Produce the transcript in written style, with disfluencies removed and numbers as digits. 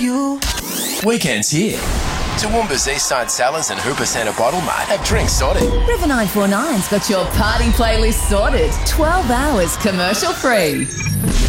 you. Weekends here. Toowoomba's Eastside Salads and Hooper Centre Bottle Mart have drinks sorted. River 949's got your party playlist sorted. 12 hours commercial free.